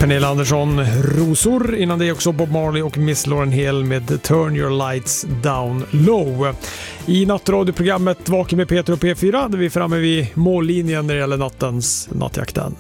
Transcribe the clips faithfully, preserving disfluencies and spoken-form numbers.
Pernilla Andersson, Rosor. Innan det också Bob Marley och Miss Lauryn Hill med Turn Your Lights Down Low. I nattradioprogrammet Vaken med Peter och P fyra där vi är framme vid mållinjen när det gäller nattens nattjakten.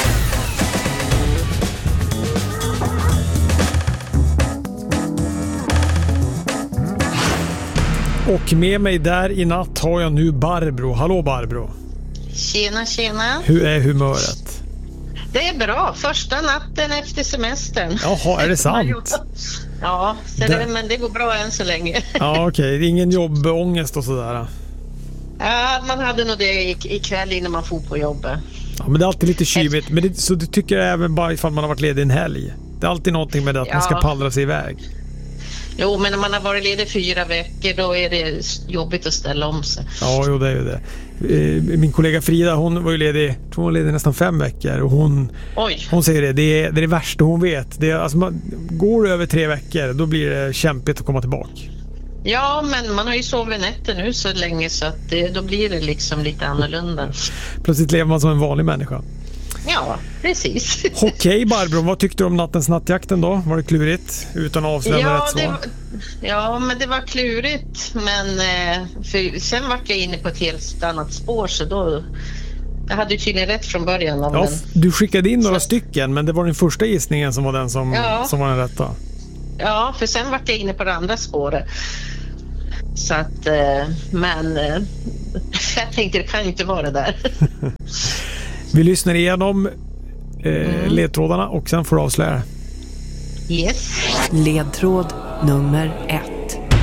Och med mig där i natt har jag nu Barbro. Hallå Barbro. Tjena, tjena. Hur är humöret? Det är bra. Första natten efter semestern. Jaha, är det sant? Ja, så det... Det, men det går bra än så länge. Ja, okej. Okay. Ingen jobbångest och sådär? Ja, man hade nog det ikväll innan man får på jobbet. Ja, men det är alltid lite kyligt. Men det, så du tycker även bara ifall man har varit ledig en helg? Det är alltid någonting med det att ja. man ska pallra sig iväg. Jo, men när man har varit ledig fyra veckor då är det jobbigt att ställa om sig. Ja, jo, det är ju det. Min kollega Frida, hon var ju ledig, tror hon var ledig nästan fem veckor och hon, Oj. hon säger det, det är det, är det värsta hon vet. Det är, alltså man, går över tre veckor, då blir det kämpigt att komma tillbaka. Ja, men man har ju sovit nätter nu så länge så att det, då blir det liksom lite annorlunda. Plötsligt lever man som en vanlig människa. Ja, precis. Okej, okay, Barbro, vad tyckte du om nattens nattjakten då? Var det klurigt? Utan att avslöja ja, rätt svar. Det var, ja, men det var klurigt. Men för, sen var jag inne på ett helt annat spår så då... Jag hade ju tydligen rätt från början. Om ja, den. Du skickade in några så. stycken, men det var den första gissningen som var den som, ja. som var den rätta. Ja, för sen var jag inne på det andra spåret. Så att, men jag tänkte det kan ju inte vara det där. Vi lyssnar igenom eh, mm. ledtrådarna och sen får du avslöja. Yes. Ledtråd nummer ett.